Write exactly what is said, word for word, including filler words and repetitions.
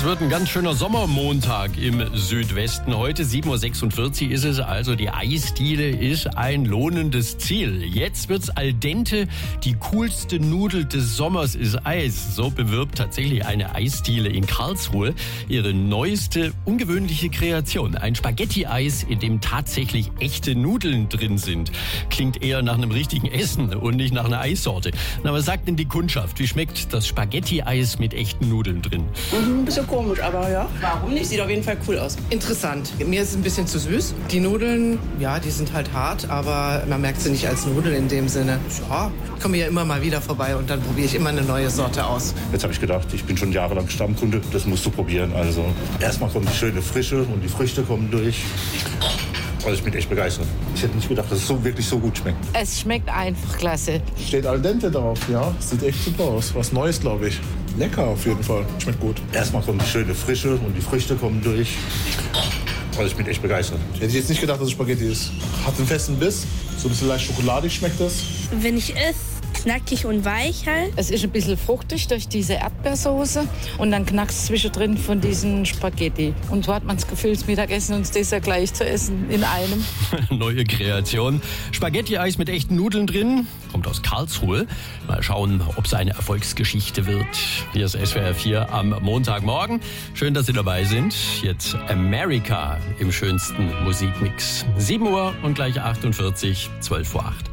Das wird ein ganz schöner Sommermontag im Südwesten. Heute sieben Uhr sechsundvierzig ist es, also die Eisdiele ist ein lohnendes Ziel. Jetzt wird's al dente, die coolste Nudel des Sommers ist Eis. So bewirbt tatsächlich eine Eisdiele in Karlsruhe ihre neueste, ungewöhnliche Kreation. Ein Spaghetti-Eis, in dem tatsächlich echte Nudeln drin sind. Klingt eher nach einem richtigen Essen und nicht nach einer Eissorte. Na, was sagt denn die Kundschaft? Wie schmeckt das Spaghetti-Eis mit echten Nudeln drin? Mhm, ein bisschen komisch, aber ja. Warum nicht? Sieht auf jeden Fall cool aus. Interessant. Mir ist es ein bisschen zu süß. Die Nudeln, ja, die sind halt hart, aber man merkt sie nicht als Nudeln in dem Sinne. Ja, ich komme ja immer mal wieder vorbei und dann probiere ich immer eine neue Sorte aus. Jetzt habe ich gedacht, ich bin schon jahrelang Stammkunde, das musst du probieren. Also erstmal kommt die schöne Frische und die Früchte kommen durch. Also ich bin echt begeistert. Ich hätte nicht gedacht, dass es so wirklich so gut schmeckt. Es schmeckt einfach klasse. Steht al dente drauf, ja. Sieht echt super aus. Was Neues, glaube ich. Lecker auf jeden Fall. Schmeckt gut. Erstmal kommt die schöne Frische und die Früchte kommen durch. Also ich bin echt begeistert. Hätte ich jetzt nicht gedacht, dass es Spaghetti ist. Hat einen festen Biss. So ein bisschen leicht schokoladig schmeckt das. Wenn ich esse, knackig und weich halt. Es ist ein bisschen fruchtig durch diese Erdbeersoße und dann knackst zwischendrin von diesen Spaghetti. Und so hat man das Gefühl, das Mittagessen und das Dessert gleich zu essen in einem. Neue Kreation. Spaghetti-Eis mit echten Nudeln drin. Kommt aus Karlsruhe. Mal schauen, ob es eine Erfolgsgeschichte wird. Hier ist S W R vier am Montagmorgen. Schön, dass Sie dabei sind. Jetzt America im schönsten Musikmix. sieben Uhr und gleich achtundvierzig, zwölf vor acht.